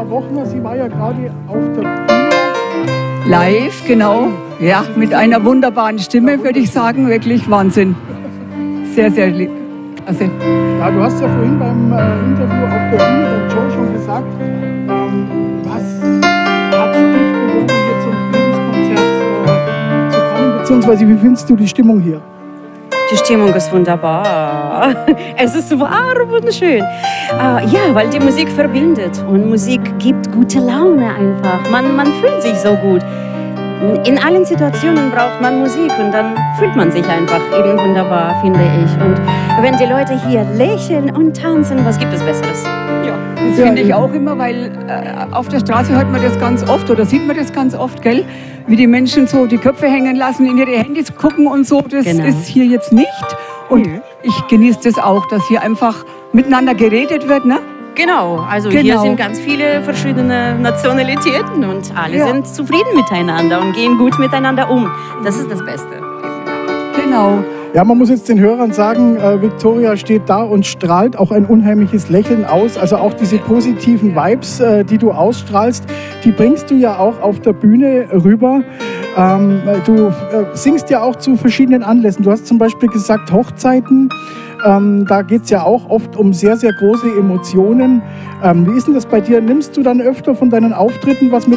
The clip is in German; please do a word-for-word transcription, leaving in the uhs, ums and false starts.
paar Wochen, sie war ja gerade auf der Bühne. Live, genau. Ja, mit einer wunderbaren Stimme, würde ich sagen. Wirklich Wahnsinn. Sehr, sehr lieb. Also. Ja, du hast ja vorhin beim äh, Interview auf der Bühne beim Joe schon gesagt, ähm, was hat dich bewogen, hier zum Friedenskonzert äh, zu kommen, beziehungsweise wie findest du die Stimmung hier? Die Stimmung ist wunderbar. Es ist warm und schön. Äh, ja, weil die Musik verbindet und Musik gibt gute Laune einfach. Man, man fühlt sich so gut. In allen Situationen braucht man Musik und dann fühlt man sich einfach eben wunderbar, finde ich. Und wenn die Leute hier lächeln und tanzen, was gibt es Besseres? Ja, das finde ich auch immer, weil äh, auf der Straße hört man das ganz oft oder sieht man das ganz oft, gell? Wie die Menschen so die Köpfe hängen lassen, in ihre Handys gucken und so. Das genau. ist hier jetzt nicht. Und mhm. ich genieße das auch, dass hier einfach miteinander geredet wird, ne? Genau, also genau. hier sind ganz viele verschiedene Nationalitäten und alle ja. sind zufrieden miteinander und gehen gut miteinander um. Das ist das Beste. Genau. Ja, man muss jetzt den Hörern sagen, äh, Viktoria steht da und strahlt auch ein unheimliches Lächeln aus. Also auch diese positiven Vibes, äh, die du ausstrahlst, die bringst du ja auch auf der Bühne rüber. Ähm, du äh, singst ja auch zu verschiedenen Anlässen. Du hast zum Beispiel gesagt Hochzeiten. Ähm, da geht es ja auch oft um sehr, sehr große Emotionen. Ähm, wie ist denn das bei dir? Nimmst du dann öfter von deinen Auftritten was mit